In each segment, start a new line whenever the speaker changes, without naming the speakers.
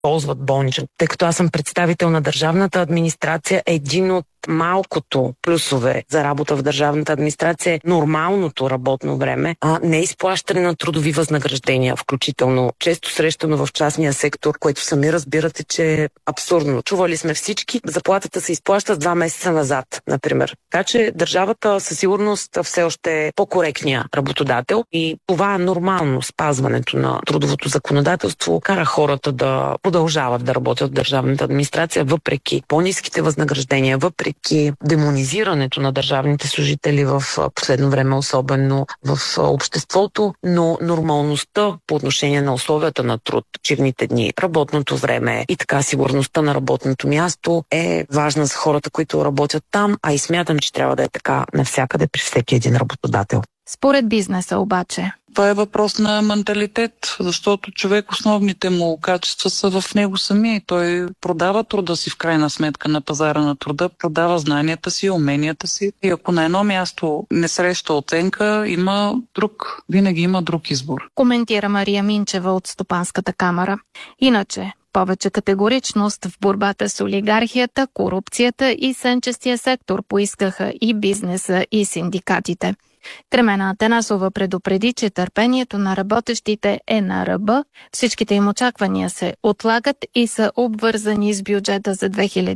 ползват болнично. Тъй като аз съм представител на държавната администрация, един от малкото плюсове за работа в държавната администрация е нормалното работно време, а не изплащане на трудови възнаграждения, включително често срещано в частния сектор, което сами разбирате, че е абсурдно. Чували сме всички, заплатата се изплаща с 2 месеца назад, например. Така че държавата със сигурност все още е по-коректния работодател и това е нормално. Спазването на трудовото законодателство кара хората да продължават да работят в държавната администрация, въпреки по-ниските възнаграждения, въпреки демонизирането на държавните служители в последно време, особено в обществото, но нормалността по отношение на условията на труд, почивните дни, работното време и така сигурността на работното място е важна за хората, които работят там, а и смятам, че трябва да е така навсякъде при всеки един работодател.
Според бизнеса обаче.
Това е въпрос на менталитет, защото човек основните му качества са в него самия. Той продава труда си в крайна сметка на пазара на труда, продава знанията си, уменията си. И ако на едно място не среща оценка, винаги има друг избор.
Коментира Мария Минчева от Стопанската камара. Иначе, повече категоричност в борбата с олигархията, корупцията и сенчестия сектор поискаха и бизнеса, и синдикатите. Кремена Атанасова предупреди, че търпението на работещите е на ръба, всичките им очаквания се отлагат и са обвързани с бюджета за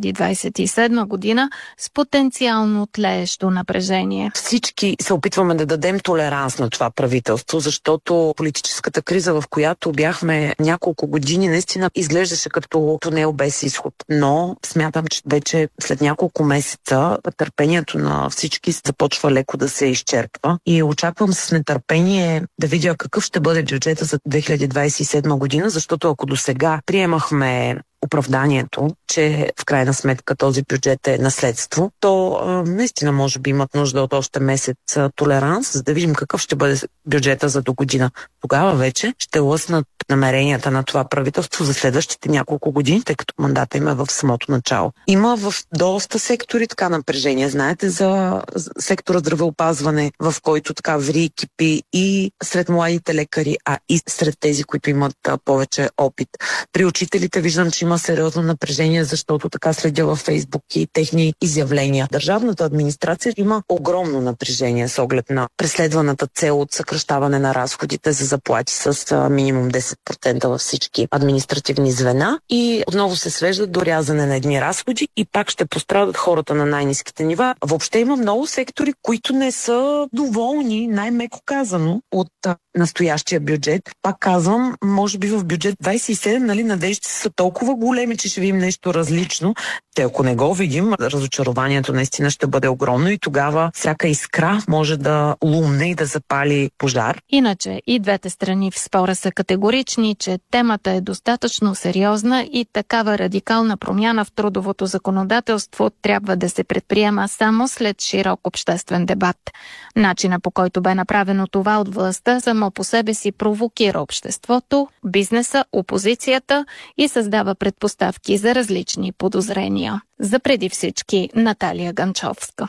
2027 година с потенциално тлеещо напрежение.
Всички се опитваме да дадем толеранс на това правителство, защото политическата криза, в която бяхме няколко години, наистина изглеждаше като тунел без изход. Но смятам, че вече след няколко месеца търпението на всички започва леко да се изчерпва. И очаквам с нетърпение да видя какъв ще бъде бюджета за 2027 година, защото ако досега приемахме оправданието, че в крайна сметка този бюджет е наследство, то наистина може би имат нужда от още месец толеранс, за да видим какъв ще бъде бюджета за до година. Тогава вече ще лъснат намеренията на това правителство за следващите няколко години, тъй като мандата им е в самото начало. Има в доста сектори така напрежение. Знаете за сектора здравеопазване, в който така ври кипи и сред младите лекари, а и сред тези, които имат повече опит. При учителите виждам, че има сериозно напрежение, защото така следя във Фейсбук и техни изявления. Държавната администрация има огромно напрежение с оглед на преследваната цел от съкращаване на разходите за заплати с минимум 10% във всички административни звена и отново се свеждат до рязане на едни разходи и пак ще пострадат хората на най-ниските нива. Въобще има много сектори, които не са доволни, най-меко казано, от настоящия бюджет. Пак казвам, може би в бюджет 27, надеждите са толкова големи, че ще видим нещо различно. Те, ако не го видим, разочарованието наистина ще бъде огромно и тогава всяка искра може да лумне и да запали пожар.
Иначе и двете страни в спора са категорични, че темата е достатъчно сериозна и такава радикална промяна в трудовото законодателство трябва да се предприема само след широк обществен дебат. Начина, по който бе направено това от властта, само по себе си провокира обществото, бизнеса, опозицията и създава предпоставки за различни подозрения. За преди всички Наталия Ганчовска.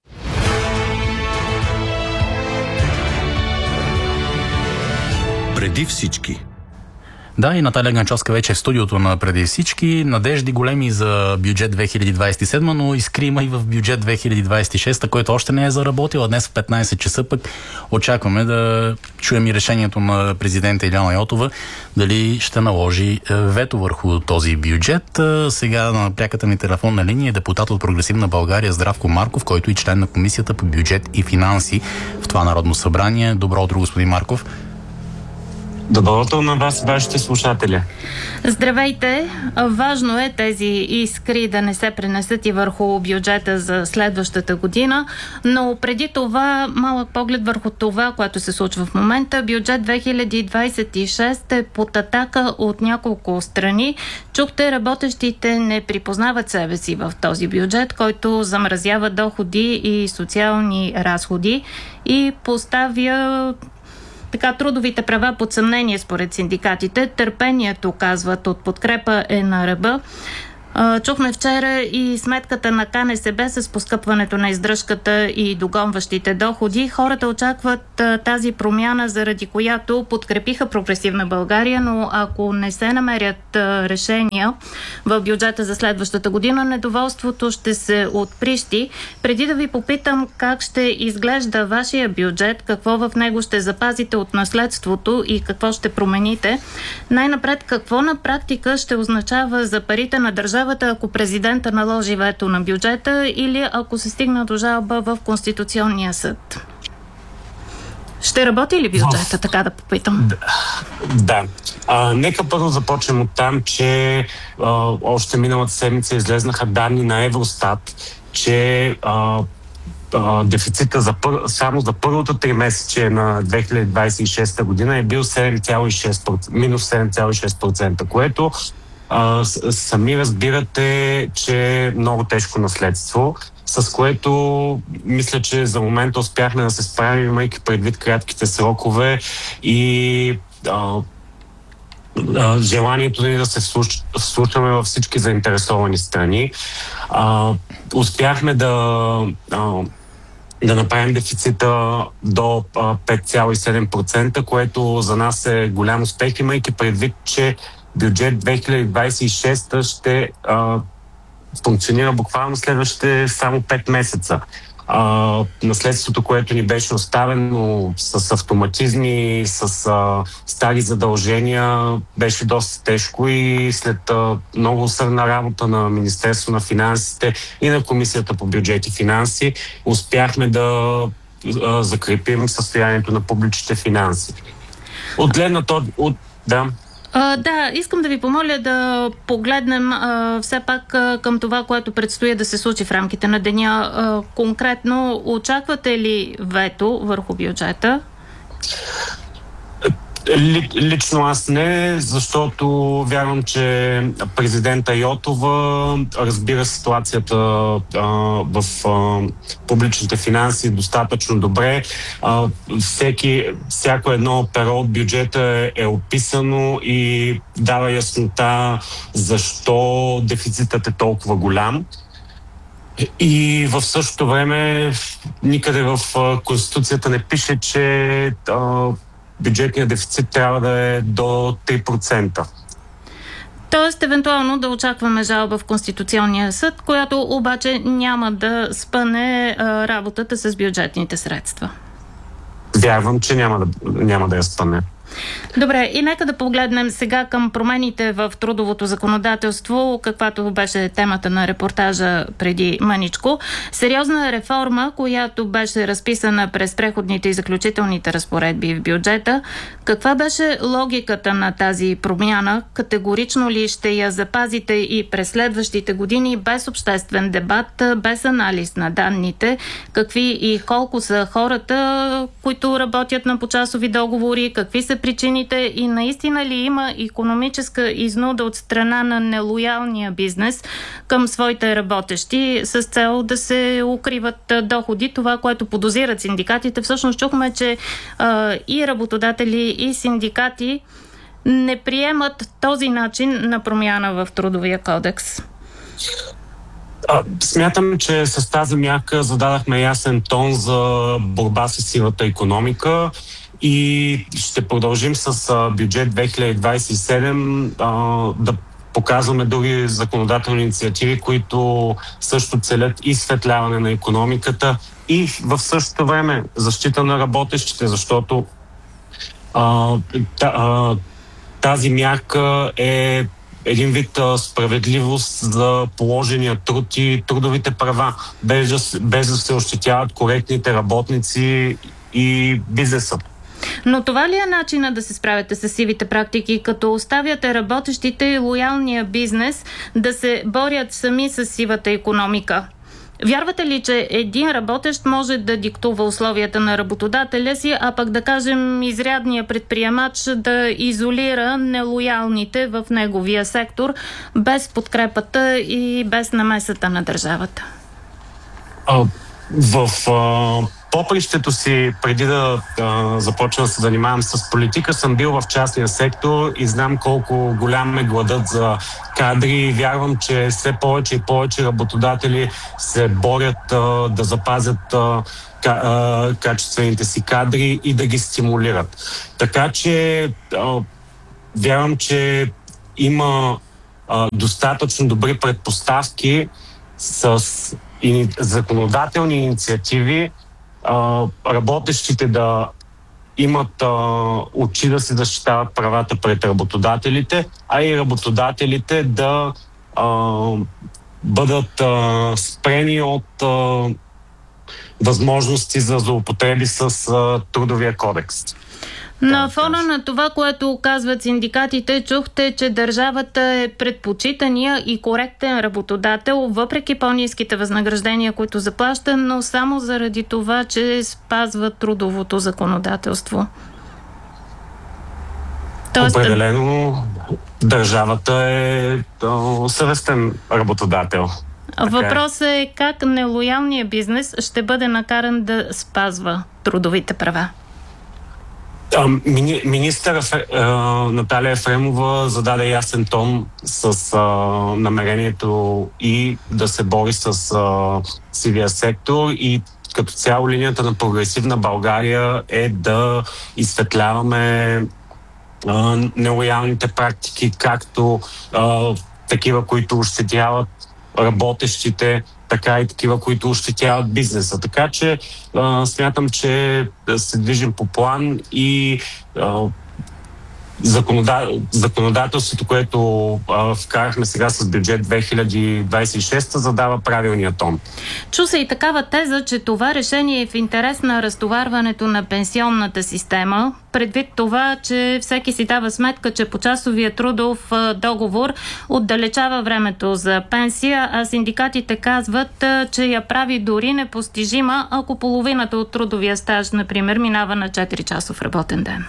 Преди всички. Да, и Наталия Ганчовска вече е в студиото на Преди всички. Надежди големи за бюджет 2027, но искри има и в бюджет 2026, който още не е заработил, а днес в 15 часа пък очакваме да чуем и решението на президента Илияна Йотова, дали ще наложи вето върху този бюджет. Сега на пряката ми телефонна линия е депутат от Прогресивна България Здравко Марков, който е член на Комисията по бюджет и финанси в това Народно събрание. Добро утро, господин Марков.
Добро утро на вас и вашите слушатели.
Здравейте! Важно е тези искри да не се пренесат и върху бюджета за следващата година, но преди това малък поглед върху това, което се случва в момента. Бюджет 2026 е под атака от няколко страни. Чухте, работещите не припознават себе си в този бюджет, който замразява доходи и социални разходи и поставя трудовите права под съмнение според синдикатите. Търпението, казват, от подкрепа е на ръба. Чухме вчера и сметката на КНСБ с поскъпването на издръжката и догонващите доходи. Хората очакват тази промяна, заради която подкрепиха Прогресивна България, но ако не се намерят решения в бюджета за следващата година, недоволството ще се отприщи. Преди да ви попитам как ще изглежда вашия бюджет, какво в него ще запазите от наследството и какво ще промените, най-напред какво на практика ще означава за парите на държавата, ако президента наложи вето на бюджета или ако се стигна до жалба в Конституционния съд? Ще работи ли бюджета, така да попитам?
Да. Нека първо започнем от там, че още миналата седмица излезнаха данни на Евростат, че дефицита само за първото тримесечие на 2026 година е бил 7,6%, минус 7,6%, което сами разбирате, че е много тежко наследство, с което мисля, че за момента успяхме да се справим, имайки предвид кратките срокове и желанието ни да се вслушаме във всички заинтересовани страни. Успяхме да направим дефицита до 5,7%, което за нас е голям успех, имайки предвид, че бюджет 2026 ще функционира буквално следващите само 5 месеца. Наследството, което ни беше оставено с автоматизми, с стари задължения, беше доста тежко и след много усърдна работа на Министерство на финансите и на Комисията по бюджет и финанси успяхме да закрепим състоянието на публичните финанси. От гледна точка...
Да, искам да ви помоля да погледнем все пак към това, което предстои да се случи в рамките на деня. Конкретно, очаквате ли вето върху бюджета?
Лично аз не, защото вярвам, че президента Йотова разбира ситуацията в публичните финанси достатъчно добре. Всяко едно перо от бюджета е описано и дава яснота защо дефицитът е толкова голям. И в същото време никъде в Конституцията не пише, че бюджетният дефицит трябва да е до 3%.
Тоест, евентуално да очакваме жалба в Конституционния съд, която обаче няма да спъне работата с бюджетните средства.
Вярвам, че няма да я спъне.
Добре, и нека да погледнем сега към промените в трудовото законодателство, каквато беше темата на репортажа преди мъничко. Сериозна реформа, която беше разписана през преходните и заключителните разпоредби в бюджета. Каква беше логиката на тази промяна? Категорично ли ще я запазите и през следващите години без обществен дебат, без анализ на данните? Какви и колко са хората, които работят на почасови договори? Какви са причините и наистина ли има икономическа изнуда от страна на нелоялния бизнес към своите работещи с цел да се укриват доходи? Това, което подозират синдикатите. Всъщност чухме, че и работодатели, и синдикати не приемат този начин на промяна в Трудовия кодекс.
Смятам, че с тази мярка зададахме ясен тон за борба с сивата икономика и ще продължим с бюджет 2027 да показваме други законодателни инициативи, които също целят и светляване на икономиката и в същото време защита на работещите, защото тази мярка е един вид справедливост за положения труд и трудовите права, без да се ощетяват коректните работници и бизнеса.
Но това ли е начина да се справяте с сивите практики, като оставяте работещите и лоялния бизнес да се борят сами с сивата икономика? Вярвате ли, че един работещ може да диктува условията на работодателя си, а пък да кажем изрядния предприемач да изолира нелоялните в неговия сектор без подкрепата и без намесата на държавата?
В попрището си, преди да започна да се занимавам с политика, съм бил в частния сектор и знам колко голям е гладът за кадри и вярвам, че все повече и повече работодатели се борят да запазят качествените си кадри и да ги стимулират. Така че вярвам, че има достатъчно добри предпоставки с законодателни инициативи работещите да имат очи да се защитават правата пред работодателите, а и работодателите да бъдат спрени от възможности за злоупотреби с трудовия кодекс.
На фона на това, което казват синдикатите, чухте, че държавата е предпочитания и коректен работодател, въпреки по-ниските възнаграждения, които заплаща, но само заради това, че спазва трудовото законодателство.
Определено държавата е съвестен работодател.
Въпросът е как нелоялният бизнес ще бъде накаран да спазва трудовите права.
Министър Наталия Ефремова зададе ясен тон с намерението и да се бори с сивия сектор и като цяло линията на Прогресивна България е да изсветляваме нелоялните практики, както такива, които ощетяват работещите, така и такива, които ощетяват бизнеса. Така че смятам, че се движим по план и законодателството, което вкарахме сега с бюджет 2026, задава правилния тон.
Чу се и такава теза, че това решение е в интерес на разтоварването на пенсионната система, предвид това, че всеки си дава сметка, че почасовия трудов договор отдалечава времето за пенсия, а синдикатите казват, че я прави дори непостижима, ако половината от трудовия стаж, например, минава на 4-часов работен ден.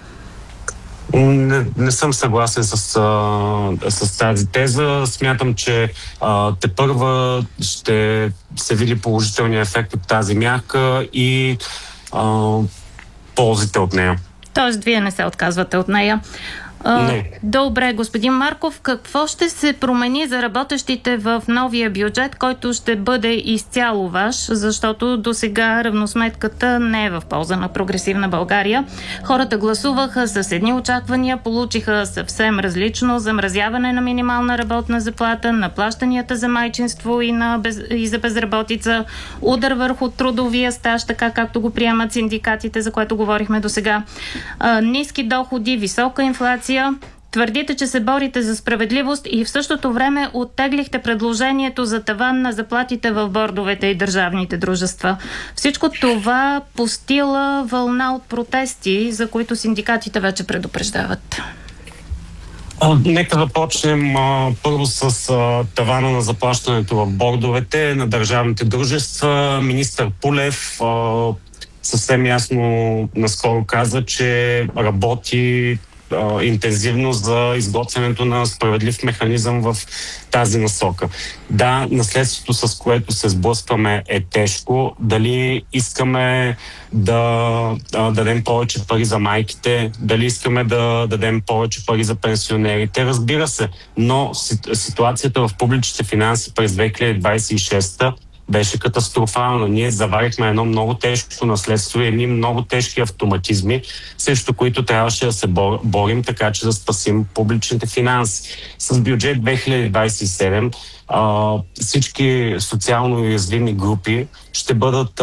Не съм съгласен с тази теза. Смятам, че тепърва ще се види положителния ефект от тази мярка и ползите от нея.
Тоест, вие не се отказвате от нея. Добре, господин Марков, какво ще се промени за работещите в новия бюджет, който ще бъде изцяло ваш, защото досега равносметката не е в полза на Прогресивна България. Хората гласуваха с едни очаквания, получиха съвсем различно: замразяване на минимална работна заплата, на плащанията за майчинство и за безработица, удар върху трудовия стаж, така както го приемат синдикатите, за което говорихме досега, ниски доходи, висока инфлация. Твърдите, че се борите за справедливост и в същото време оттеглихте предложението за таван на заплатите в бордовете и държавните дружества. Всичко това постила вълна от протести, за които синдикатите вече предупреждават.
Нека да почнем първо с тавана на заплащането в бордовете на държавните дружества. Министър Пулев съвсем ясно наскоро каза, че работи интензивно за изготвянето на справедлив механизъм в тази насока. Да, наследството, с което се сблъскваме, е тежко. Дали искаме да дадем повече пари за майките, дали искаме да дадем повече пари за пенсионерите, разбира се. Но ситуацията в публичните финанси през 2026 беше катастрофална. Ние заварихме едно много тежко наследство и едни много тежки автоматизми, срещу които трябваше да се борим, така че да спасим публичните финанси. С бюджет 2027 всички социално уязвими групи ще бъдат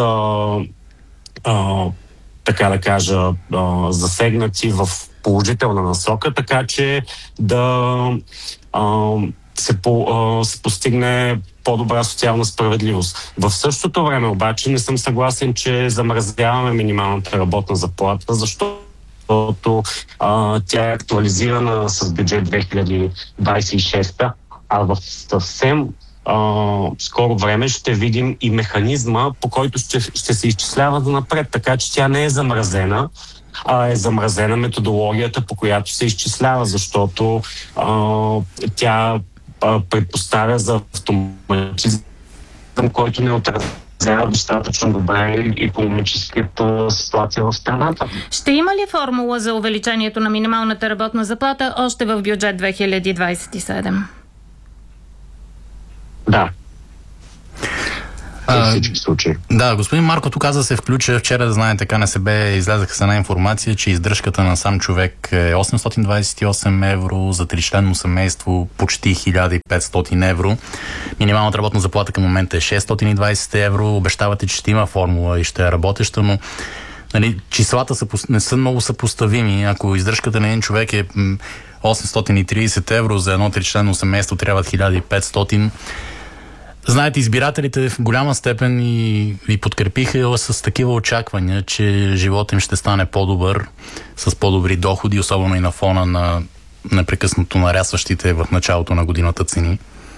така да кажа, засегнати в положителна насока, така че да се постигне по-добра социална справедливост. В същото време обаче не съм съгласен, че замразяваме минималната работна заплата, защото тя е актуализирана с бюджет 2026, а в съвсем скоро време ще видим и механизма, по който ще се изчислява за напред, така че тя не е замразена, а е замразена методологията, по която се изчислява, защото тя предпоставя за автоматизъм, който не отразява отразява достатъчно добре икономическата ситуация в страната.
Ще има ли формула за увеличението на минималната работна заплата още в бюджет 2027?
Да. В всички случаи.
Да, господин Марко, тук аз да се включа. Вчера, да знаете, КНСБ излязаха с една информация, че издръжката на сам човек е 828 евро, за тричленно семейство почти 1500 евро. Минималната работна заплата към момента е 620 евро. Обещавате, че ще има формула и ще е работеща, но нали, числата не са много съпоставими. Ако издръжката на един човек е 830 евро, за едно тричленно семейство трябват 1500. Знаете, избирателите в голяма степен и подкрепиха с такива очаквания, че животът им ще стане по-добър, с по-добри доходи, особено и на фона на непрекъснато нарясващите в началото на годината цени.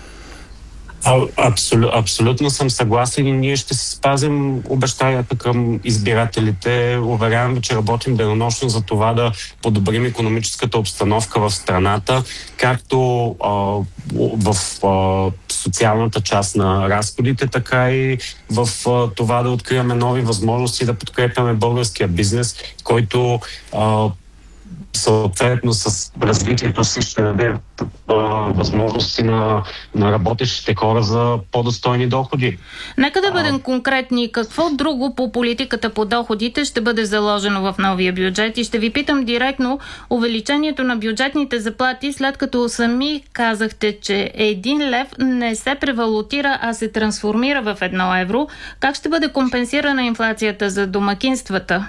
Абсолютно съм съгласен и ние ще се спазим обещанията към избирателите. Уверявам ви, че работим денонощно за това да подобрим икономическата обстановка в страната, както в социалната част на разходите, така и в това да откриваме нови възможности, да подкрепяме българския бизнес, който съответно с развитието си ще даде възможности на работещите хора за по-достойни доходи.
Нека да бъдем конкретни. Какво друго по политиката по доходите ще бъде заложено в новия бюджет? И ще ви питам директно, увеличението на бюджетните заплати, след като сами казахте, че 1 лев не се превалутира, а се трансформира в 1 евро. Как ще бъде компенсирана инфлацията за домакинствата?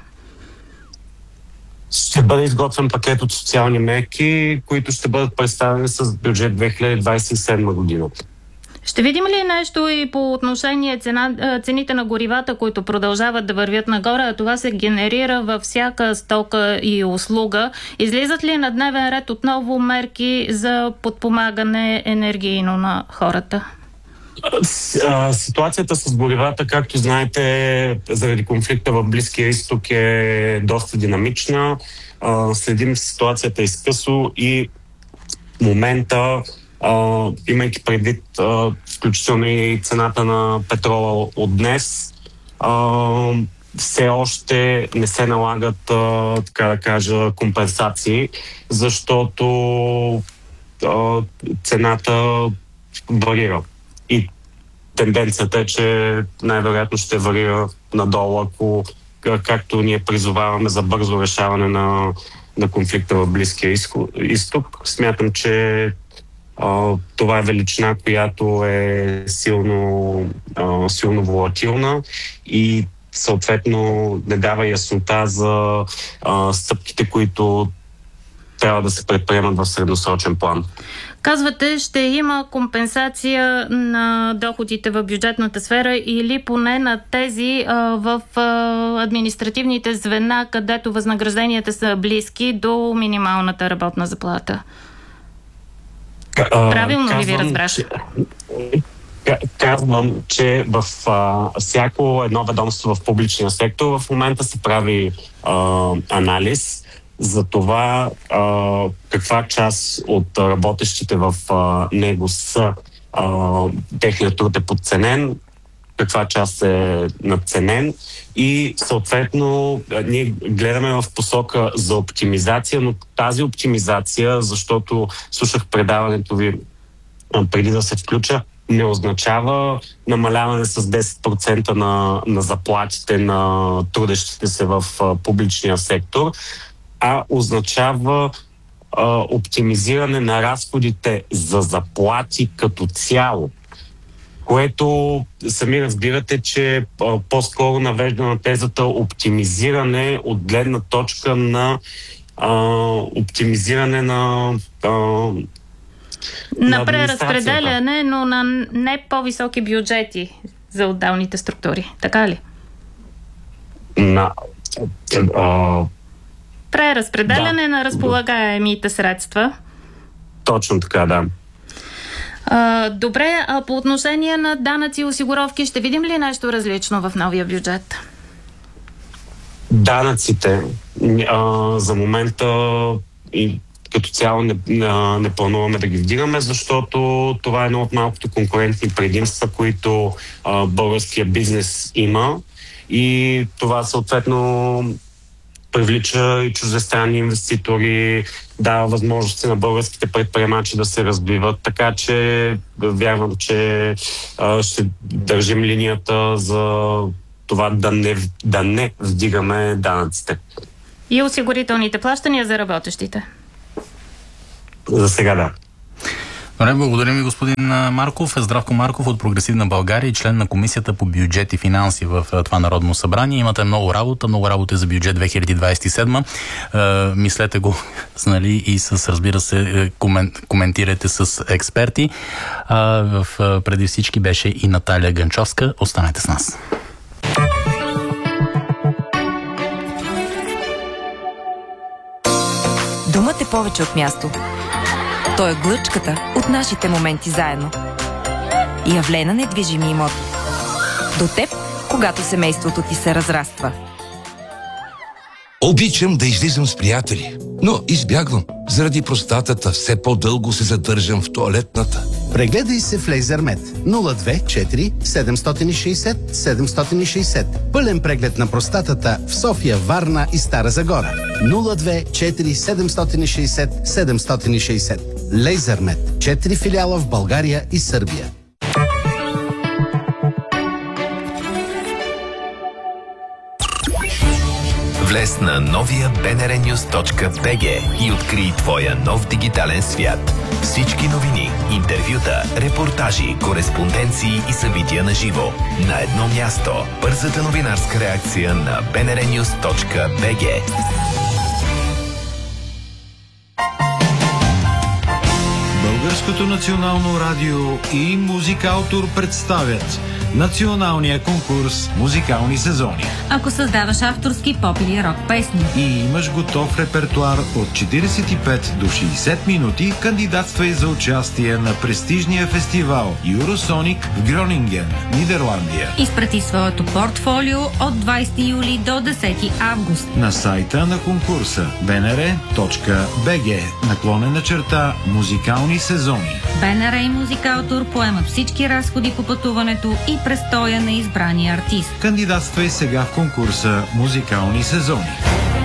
Ще бъде изготвен пакет от социални мерки, които ще бъдат представени с бюджет 2027 година.
Ще видим ли нещо и по отношение цените на горивата, които продължават да вървят нагоре, а това се генерира във всяка стока и услуга? Излизат ли на дневен ред отново мерки за подпомагане енергийно на хората?
Ситуацията с горивата, както знаете, заради конфликта в Близкия изток е доста динамична. Следим ситуацията изкъсо и в момента, имайки предвид включително и цената на петрола от днес, все още не се налагат, така да кажа, компенсации, защото цената варира. И тенденцията е, че най-вероятно ще варира надолу, ако, както ние призоваваме за бързо решаване на конфликта в Близкия изток. Смятам, че това е величина, която е силно волатилна и съответно не дава яснота за стъпките, които трябва да се предприемат в средносрочен план.
Казвате, ще има компенсация на доходите в бюджетната сфера или поне на тези в административните звена, където възнагражденията са близки до минималната работна заплата. Правилно ли ви разбрах?
Казвам, че в всяко едно ведомство в публичния сектор в момента се прави анализ за това каква част от работещите в него са техният труд е подценен, каква част е надценен и съответно ние гледаме в посока за оптимизация, но тази оптимизация, защото слушах предаването ви преди да се включа, не означава намаляване с 10% на заплатите на трудещите се в публичния сектор, а означава оптимизиране на разходите за заплати като цяло, което сами разбирате, че по-скоро навежда на тезата оптимизиране от гледна точка на оптимизиране на
преразпределяне, но на не по-високи бюджети за отделните структури. Така ли? Преразпределяне на разполагаемите средства.
Точно така, да.
Добре, а по отношение на данъци и осигуровки, ще видим ли нещо различно в новия бюджет?
Данъците за момента и като цяло не плануваме да ги вдигаме, защото това е едно от малкото конкурентни предимства, които българския бизнес има, и това съответно привлича и чуждестранни инвеститори, дава възможности на българските предприемачи да се развиват, така че вярвам, че ще държим линията за това да не вдигаме данъците.
И осигурителните плащания за работещите?
За сега да.
Добре, благодарим ви, господин Марков. Здравко Марков от Прогресивна България и член на Комисията по бюджет и финанси в това Народно събрание. Имате много работа за бюджет 2027. Мислете го, нали, и разбира се, коментирайте с експерти. Преди всички беше и Наталия Гънчовска. Останете с нас.
Думът е повече от място. Той е глъчката от нашите моменти заедно. Явлена недвижими имоти. До теб, когато семейството ти се разраства.
Обичам да излизам с приятели, но избягвам. Заради простатата все по-дълго се задържам в тоалетната.
Прегледай се в LaserMed 024 760 760. Пълен преглед на простатата в София, Варна и Стара Загора. 024 760 760. LaserMed. 4 филиала в България и Сърбия.
Влез на новия bnrnews.bg и открий твоя нов дигитален свят. Всички новини, интервюта, репортажи, кореспонденции и събития на живо на едно място. Бързата новинарска реакция на bnrnews.bg.
Българското национално радио и Музикаутор представят националния конкурс Музикални сезони.
Ако създаваш авторски поп или рок песни
и имаш готов репертуар от 45 до 60 минути, кандидатствай за участие на престижния фестивал Юросоник в Гронинген, Нидерландия.
Изпрати своето портфолио от 20 юли до 10 август
на сайта на конкурса bnr.bg/музикални сезони.
БНР и Музикаутор поемат всички разходи по пътуването и престоя на избрания артист.
Кандидатствай сега в конкурса Музикални сезони.